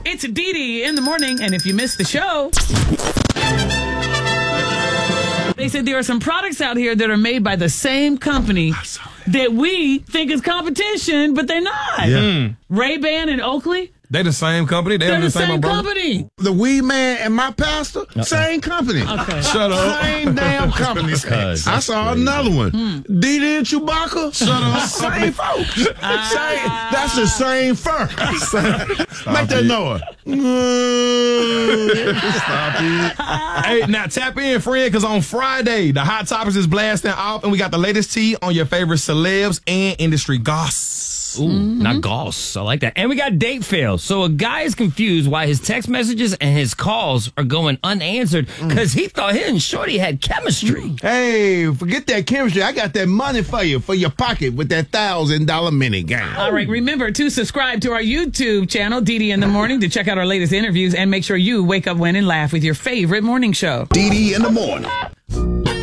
It's Dee Dee in the morning, and if you missed the show, they said there are some products out here that are made by the same company that we think is competition, but they're not. Yeah. Ray-Ban and Oakley, They the same company. they're the same umbrella? company. The weed man and my pastor, same company. Okay. Shut up. Same damn company. I saw another one. Dee Dee and Chewbacca. Shut up. Same folks. That's the same firm. Make that noise. Stop it. Hey, now tap in, friend, because on Friday, the Hot Topics is blasting off, and we got the latest tea on your favorite celebs and industry goss. Ooh, not goss. I like that. And we got date fails. So a guy is confused why his text messages and his calls are going unanswered because he thought he and Shorty had chemistry. Hey, forget that chemistry. I got that money for you, for your pocket with that $1,000 mini game. All right, remember to subscribe to our YouTube channel, Dee Dee in the Morning, to check out our latest interviews and make sure you wake up, win, and laugh with your favorite morning show. Dee Dee in the morning.